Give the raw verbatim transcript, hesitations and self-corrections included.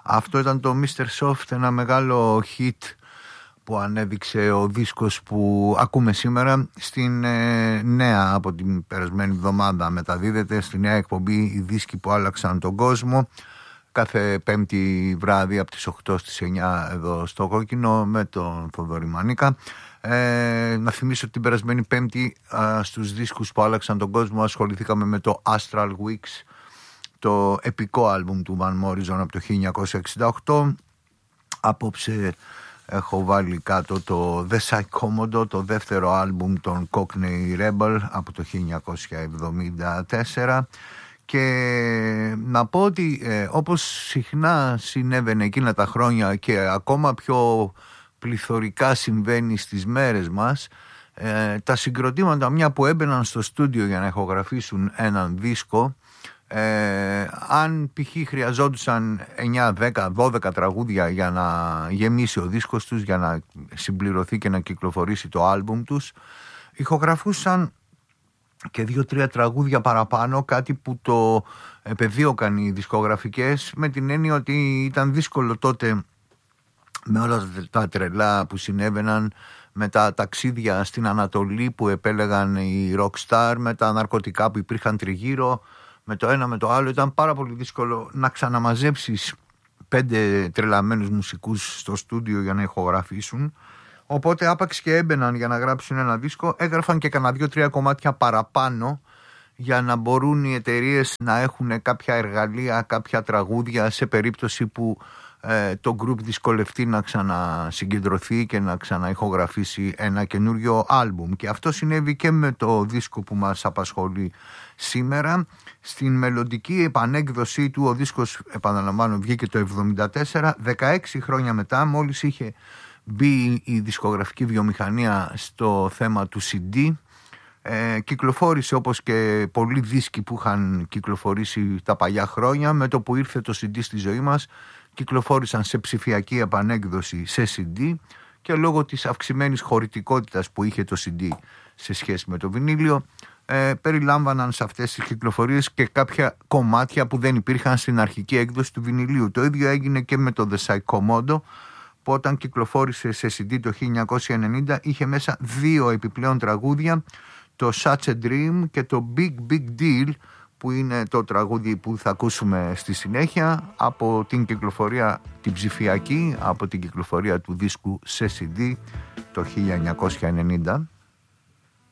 Αυτό ήταν το μίστερ Soft, ένα μεγάλο hit που ανέδειξε ο δίσκος που ακούμε σήμερα στην ε, νέα, από την περασμένη εβδομάδα μεταδίδεται στη νέα εκπομπή οι δίσκοι που άλλαξαν τον κόσμο, κάθε πέμπτη βράδυ από τις οκτώ στις εννιά εδώ στο Κόκκινο με τον Θοδωρή Μανίκα. Ε, να θυμίσω ότι την περασμένη πέμπτη α, στους δίσκους που άλλαξαν τον κόσμο ασχοληθήκαμε με το Astral Weeks, το επικό άλμπουμ του Van Morrison από το χίλια εννιακόσια εξήντα οκτώ. Απόψε έχω βάλει κάτω το The Psychomodo, το δεύτερο άλμπουμ των Cockney Rebel από το χίλια εννιακόσια εβδομήντα τέσσερα. Και να πω ότι ε, όπως συχνά συνέβαινε εκείνα τα χρόνια και ακόμα πιο πληθωρικά συμβαίνει στις μέρες μας, ε, τα συγκροτήματα μια που έμπαιναν στο στούντιο για να ηχογραφήσουν έναν δίσκο, ε, αν π.χ. χρειαζόντουσαν εννιά, δέκα, δώδεκα τραγούδια για να γεμίσει ο δίσκος τους, για να συμπληρωθεί και να κυκλοφορήσει το άλμπουμ τους, ηχογραφούσαν και δύο-τρία τραγούδια παραπάνω, κάτι που το επεδίωκαν οι δισκογραφικές, με την έννοια ότι ήταν δύσκολο τότε, με όλα τα τρελά που συνέβαιναν, με τα ταξίδια στην Ανατολή που επέλεγαν οι rockstar, με τα ναρκωτικά που υπήρχαν τριγύρω, με το ένα με το άλλο, ήταν πάρα πολύ δύσκολο να ξαναμαζέψεις πέντε τρελαμένους μουσικούς στο στούντιο για να ηχογραφήσουν. Οπότε άπαξ και έμπαιναν για να γράψουν ένα δίσκο, έγραφαν και κανένα δύο-τρία κομμάτια παραπάνω για να μπορούν οι εταιρείες να έχουν κάποια εργαλεία, κάποια τραγούδια σε περίπτωση που ε, το group δυσκολευτεί να ξανασυγκεντρωθεί και να ξαναηχογραφήσει ένα καινούριο άλμπουμ. Και αυτό συνέβη και με το δίσκο που μας απασχολεί σήμερα. Στην μελλοντική επανέκδοσή του, ο δίσκος, επαναλαμβάνω, βγήκε το εβδομήντα τέσσερα, δεκαέξι χρόνια μετά, μόλις είχε μπει η δισκογραφική βιομηχανία στο θέμα του σι ντι, ε, κυκλοφόρησε όπως και πολλοί δίσκοι που είχαν κυκλοφορήσει τα παλιά χρόνια. Με το που ήρθε το σι ντι στη ζωή μας, κυκλοφόρησαν σε ψηφιακή επανέκδοση σε σι ντι, και λόγω της αυξημένης χωρητικότητας που είχε το σι ντι σε σχέση με το βινίλιο, ε, περιλάμβαναν σε αυτές τις κυκλοφορίες και κάποια κομμάτια που δεν υπήρχαν στην αρχική έκδοση του βινιλίου. Το ίδιο έγινε και με το The Psychomodo, που όταν κυκλοφόρησε σε σι ντι το χίλια εννιακόσια ενενήντα είχε μέσα δύο επιπλέον τραγούδια, το Such a Dream και το Big Big Deal, που είναι το τραγούδι που θα ακούσουμε στη συνέχεια από την κυκλοφορία την ψηφιακή, από την κυκλοφορία του δίσκου σε σι ντι το χίλια εννιακόσια ενενήντα.